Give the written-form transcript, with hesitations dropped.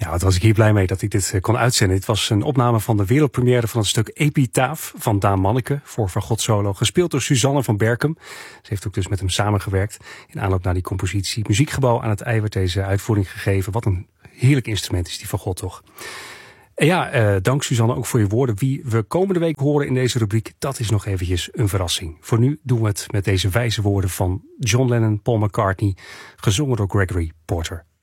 Ja, wat was ik hier blij mee dat ik dit kon uitzenden. Dit was een opname van de wereldpremière van het stuk Epitaaf van Daan Manneke voor Van Gogh Solo. Gespeeld door Suzanne van Berchem. Ze heeft ook dus met hem samengewerkt in aanloop naar die compositie. Muziekgebouw aan het IJ werd deze uitvoering gegeven. Wat een heerlijk instrument is die Van Gogh toch. En ja, dank Suzanne ook voor je woorden. Wie we komende week horen in deze rubriek, dat is nog eventjes een verrassing. Voor nu doen we het met deze wijze woorden van John Lennon, Paul McCartney, gezongen door Gregory Porter.